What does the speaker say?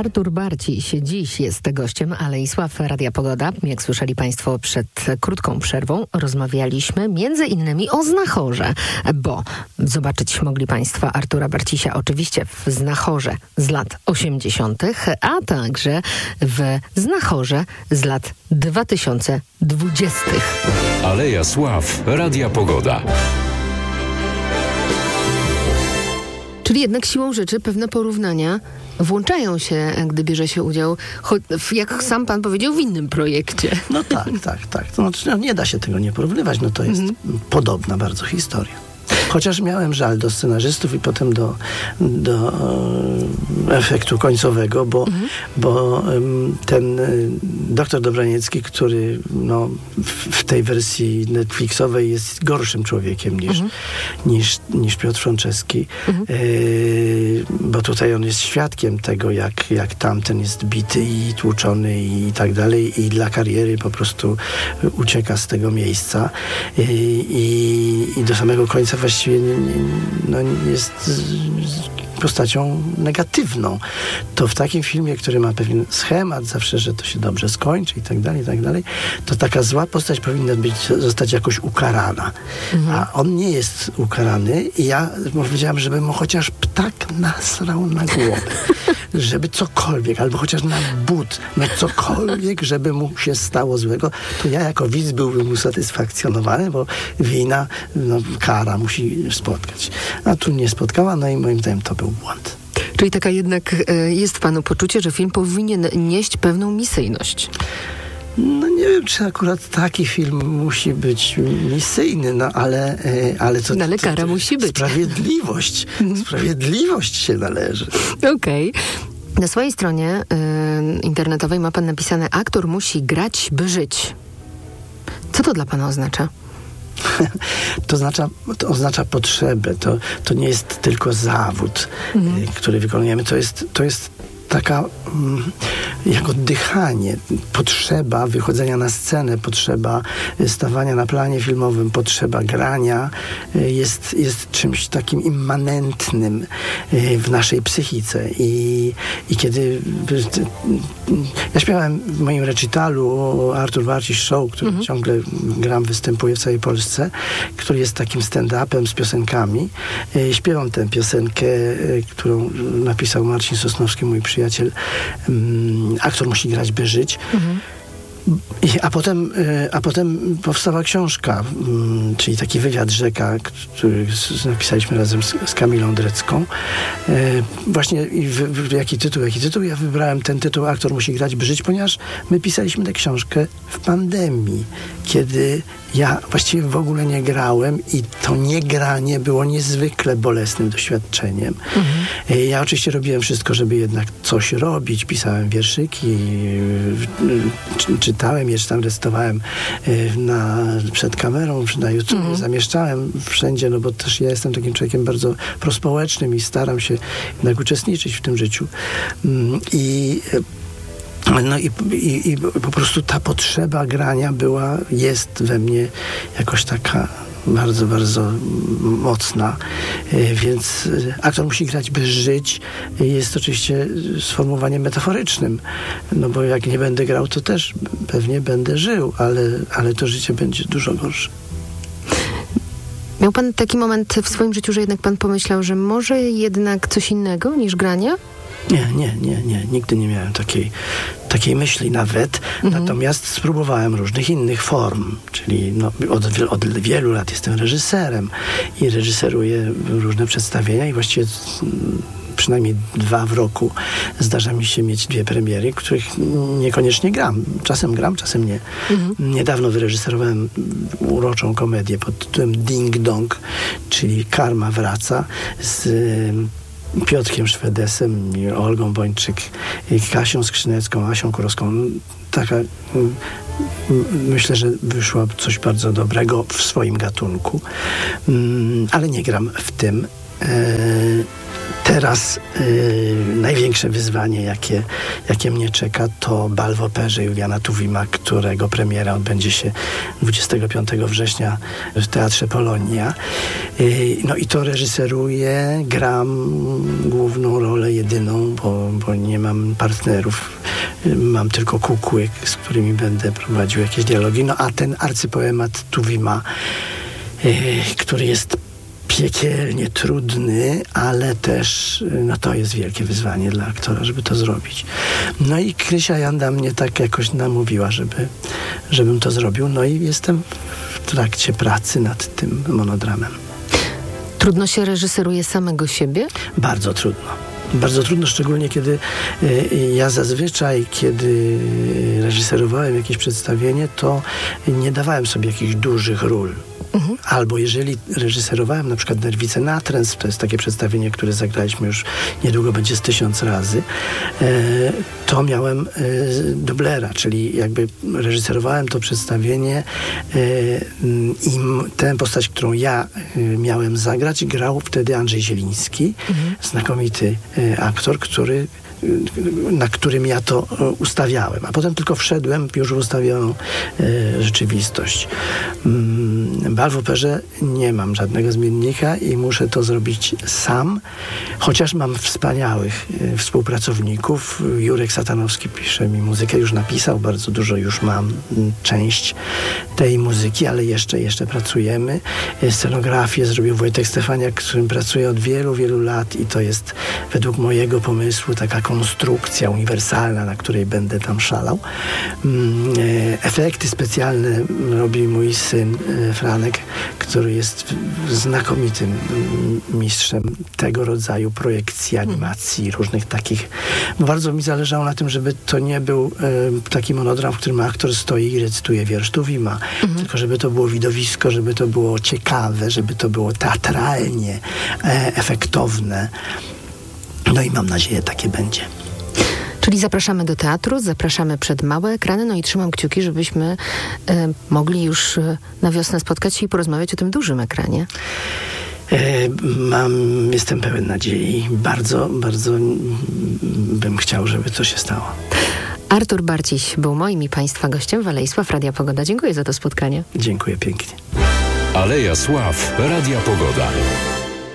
Artur Barciś dziś jest gościem Aleisław Radia Pogoda. Jak słyszeli Państwo przed krótką przerwą, rozmawialiśmy między innymi o Znachorze, bo zobaczyć mogli Państwo Artura Barcisia oczywiście w Znachorze z lat 80., a także w Znachorze z lat 2020. Aleja Sław, Radia Pogoda. Czyli jednak siłą rzeczy pewne porównania włączają się, gdy bierze się udział, jak sam pan powiedział, w innym projekcie. No tak. To znaczy, nie da się tego nie porównywać. No to jest podobna bardzo historia. Chociaż miałem żal do scenarzystów i potem do efektu końcowego, bo ten doktor Dobraniecki, który w tej wersji Netflixowej jest gorszym człowiekiem niż Piotr Frączewski, bo tutaj on jest świadkiem tego, jak tamten jest bity i tłuczony i tak dalej, i dla kariery po prostu ucieka z tego miejsca i do samego końca właściwie jest postacią negatywną. To w takim filmie, który ma pewien schemat zawsze, że to się dobrze skończy i tak dalej, to taka zła postać powinna zostać jakoś ukarana. A on nie jest ukarany i ja powiedziałem, żeby mu chociaż ptak nasrał na głowę. Żeby cokolwiek, albo chociaż na but, cokolwiek, żeby mu się stało złego, to ja jako widz byłbym usatysfakcjonowany, bo wina, kara musi spotkać. A tu nie spotkała, i moim zdaniem to był błąd. Czyli taka jednak jest w panu poczucie, że film powinien nieść pewną misyjność. Nie wiem, czy akurat taki film musi być misyjny, ale kara musi być. Sprawiedliwość się należy. Okej. Na swojej stronie internetowej ma pan napisane: aktor musi grać, by żyć. Co to dla pana oznacza? To oznacza potrzebę. To nie jest tylko zawód, który wykonujemy. To jest taka jak oddychanie, potrzeba wychodzenia na scenę, potrzeba stawania na planie filmowym, potrzeba grania jest czymś takim immanentnym w naszej psychice. I kiedy ja śpiewałem w moim recitalu Artur Barciś Show, który ciągle występuje w całej Polsce, który jest takim stand-upem z piosenkami. Śpiewam tę piosenkę, którą napisał Marcin Sosnowski, mój przyjaciel. Aktor musi grać, by żyć. A potem powstała książka, czyli taki wywiad Rzeka, który napisaliśmy razem z Kamilą Drecką. Właśnie jaki tytuł? Ja wybrałem ten tytuł Aktor musi grać, by żyć, ponieważ my pisaliśmy tę książkę w pandemii, kiedy ja właściwie w ogóle nie grałem i to niegranie było niezwykle bolesnym doświadczeniem. Ja oczywiście robiłem wszystko, żeby jednak coś robić. Pisałem wierszyki, czytałem je, czy tam recytowałem przed kamerą, na YouTube, zamieszczałem wszędzie, bo też ja jestem takim człowiekiem bardzo prospołecznym i staram się jednak uczestniczyć w tym życiu. I po prostu ta potrzeba grania jest we mnie jakoś taka bardzo, bardzo mocna, więc aktor musi grać, by żyć, jest oczywiście sformułowaniem metaforycznym, bo jak nie będę grał, to też pewnie będę żył, ale to życie będzie dużo gorsze. Miał pan taki moment w swoim życiu, że jednak pan pomyślał, że może jednak coś innego niż granie? Nie. Nigdy nie miałem takiej myśli nawet. Natomiast spróbowałem różnych innych form. Czyli od wielu lat jestem reżyserem i reżyseruję różne przedstawienia i właściwie przynajmniej 2 w roku zdarza mi się mieć 2 premiery, których niekoniecznie gram. Czasem gram, czasem nie. Niedawno wyreżyserowałem uroczą komedię pod tytułem Ding Dong, czyli Karma wraca, z Piotrkiem Szwedesem, Olgą Bończyk, Kasią Skrzynecką, Asią Kurowską. Taka, myślę, że wyszło coś bardzo dobrego w swoim gatunku. Ale nie gram w tym. Teraz największe wyzwanie, jakie mnie czeka, to bal w operze Juliana Tuwima, którego premiera odbędzie się 25 września w Teatrze Polonia. No i to reżyseruję, gram główną rolę jedyną, bo nie mam partnerów. Mam tylko kukły, z którymi będę prowadził jakieś dialogi. No a ten arcypoemat Tuwima, który jest piekielnie trudny, ale też to jest wielkie wyzwanie dla aktora, żeby to zrobić. No i Krysia Janda mnie tak jakoś namówiła, żebym to zrobił. No i jestem w trakcie pracy nad tym monodramem. Trudno się reżyseruje samego siebie? Bardzo trudno. Bardzo trudno, szczególnie kiedy ja zazwyczaj, kiedy reżyserowałem jakieś przedstawienie, to nie dawałem sobie jakichś dużych ról. Albo jeżeli reżyserowałem na przykład Nerwice Natręt, to jest takie przedstawienie, które zagraliśmy już niedługo będzie z 1000 razy, to miałem dublera, czyli jakby reżyserowałem to przedstawienie i tę postać, którą ja miałem zagrać, grał wtedy Andrzej Zieliński, znakomity aktor, na którym ja to ustawiałem. A potem tylko wszedłem już w ustawioną rzeczywistość. Bal w operze nie mam żadnego zmiennika i muszę to zrobić sam, chociaż mam wspaniałych współpracowników. Jurek Satanowski pisze mi muzykę, już napisał bardzo dużo, już mam część tej muzyki, ale jeszcze pracujemy. Scenografię zrobił Wojtek Stefaniak, z którym pracuję od wielu, wielu lat i to jest według mojego pomysłu taka konstrukcja uniwersalna, na której będę tam szalał. Efekty specjalne robi mój syn Franek, który jest znakomitym mistrzem tego rodzaju projekcji, animacji, różnych takich. Bo bardzo mi zależało na tym, żeby to nie był taki monodram, w którym aktor stoi i recytuje wiersz Tuwima, tylko żeby to było widowisko, żeby to było ciekawe, żeby to było teatralnie efektowne. No i mam nadzieję, takie będzie. Czyli zapraszamy do teatru, zapraszamy przed małe ekrany, no i trzymam kciuki, żebyśmy mogli już na wiosnę spotkać się i porozmawiać o tym dużym ekranie. Jestem pełen nadziei. Bardzo, bardzo bym chciał, żeby to się stało. Artur Barciś był moim i Państwa gościem w Alei Sław Radia Pogoda. Dziękuję za to spotkanie. Dziękuję pięknie. Aleja Sław Radia Pogoda.